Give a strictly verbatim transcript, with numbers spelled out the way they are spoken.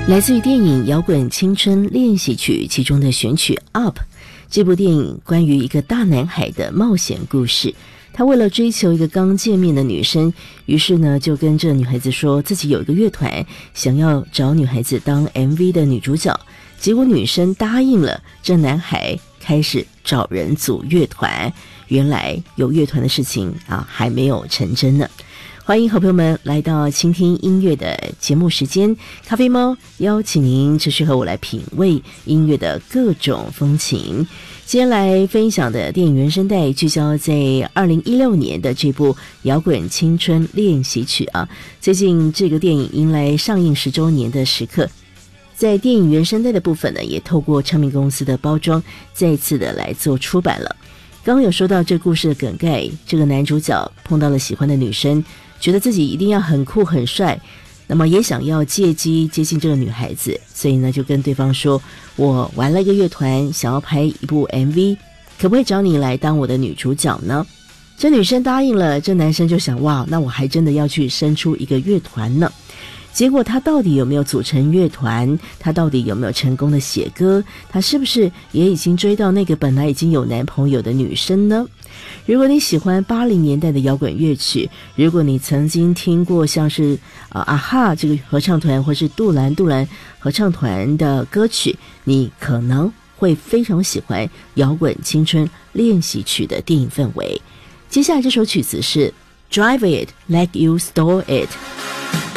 来自于电影《摇滚青春练习曲》其中的选曲 Up。 这部电影关于一个大男孩的冒险故事，他为了追求一个刚见面的女生，于是呢就跟这女孩子说自己有一个乐团，想要找女孩子当 M V 的女主角，结果女生答应了，这男孩开始找人组乐团，原来有乐团的事情啊还没有成真呢。欢迎好朋友们来到倾听音乐的节目时间，咖啡猫邀请您持续和我来品味音乐的各种风情。今天来分享的电影原声带聚焦在二零一六年的这部摇滚青春练习曲啊，最近这个电影迎来上映十周年的时刻，在电影原声带的部分呢，也透过唱片公司的包装再次的来做出版了。刚刚有说到这故事的梗概，这个男主角碰到了喜欢的女生，觉得自己一定要很酷很帅，那么也想要借机接近这个女孩子，所以呢就跟对方说，我玩了一个乐团，想要拍一部 M V， 可不可以找你来当我的女主角呢？这女生答应了，这男生就想，哇，那我还真的要去生出一个乐团呢。结果他到底有没有组成乐团？他到底有没有成功的写歌？他是不是也已经追到那个本来已经有男朋友的女生呢？如果你喜欢八零年代的摇滚乐曲，如果你曾经听过像是呃啊哈这个合唱团，或是杜兰杜兰合唱团的歌曲，你可能会非常喜欢摇滚青春练习曲的电影氛围。接下来这首曲子是 Drive It Like You Stole It。